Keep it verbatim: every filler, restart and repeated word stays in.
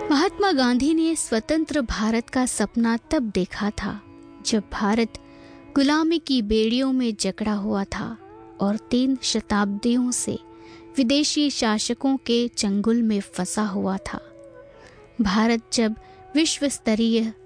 महात्मा गांधी ने स्वतंत्र भारत का सपना तब देखा था जब भारत गुलामी की बेड़ियों में जकड़ा हुआ था और तीन शताब्दियों से विदेशी शासकों के चंगुल में फंसा हुआ था। भारत जब विश्व स्तरीय